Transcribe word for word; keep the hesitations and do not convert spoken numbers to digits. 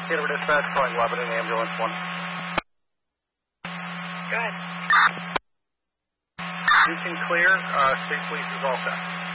Gator Dispatch, calling Lebanon, ambulance one. Go ahead. You can clear. Uh, state police is all set.